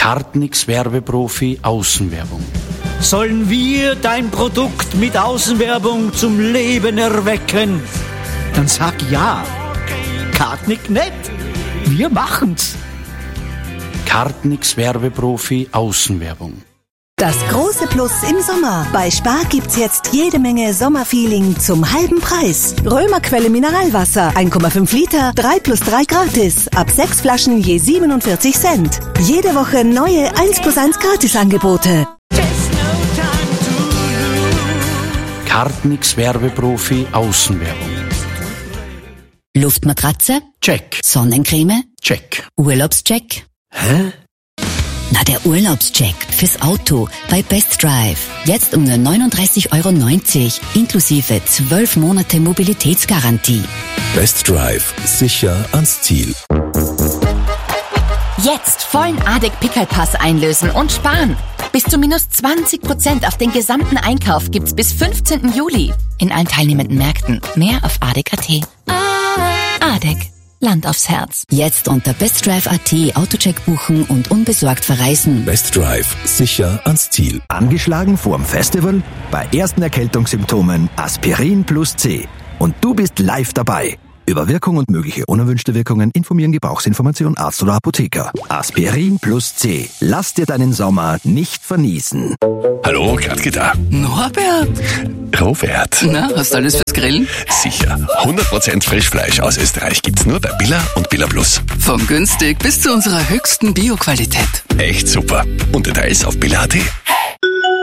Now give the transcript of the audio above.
Kartnix Werbeprofi Außenwerbung. Sollen wir dein Produkt mit Außenwerbung zum Leben erwecken? Dann sag ja. Kartnick nicht. Wir machen's. Kartnix Werbeprofi Außenwerbung. Das große Plus im Sommer. Bei Spar gibt's jetzt jede Menge Sommerfeeling zum halben Preis. Römerquelle Mineralwasser, 1,5 Liter, 3+3 gratis. Ab 6 Flaschen je 47 Cent. Jede Woche neue 1+1 Gratisangebote. Kartnix Werbeprofi Außenwerbung. Luftmatratze? Check. Sonnencreme? Check. Urlaubscheck? Hä? Na, der Urlaubscheck fürs Auto bei Best Drive. Jetzt um nur 39,90 € inklusive 12 Monate Mobilitätsgarantie. Best Drive. Sicher ans Ziel. Jetzt vollen ADEC-Pickelpass einlösen und sparen. Bis zu minus 20% auf den gesamten Einkauf gibt's bis 15. Juli. In allen teilnehmenden Märkten. Mehr auf ADEC.at. ADEC. Land aufs Herz. Jetzt unter bestdrive.at Autocheck buchen und unbesorgt verreisen. Best Drive. Sicher ans Ziel. Angeschlagen vorm Festival? Bei ersten Erkältungssymptomen Aspirin plus C. Und du bist live dabei. Über Wirkung und mögliche unerwünschte Wirkungen informieren Gebrauchsinformation Arzt oder Apotheker. Aspirin plus C. Lass dir deinen Sommer nicht verniesen. Hallo, Gradke da. Norbert. Robert. Na, hast du alles fürs Grillen? Sicher. 100% Frischfleisch aus Österreich gibt's nur bei Billa und Billa Plus. Vom günstig bis zu unserer höchsten Bioqualität. Echt super. Und Details auf billa.at.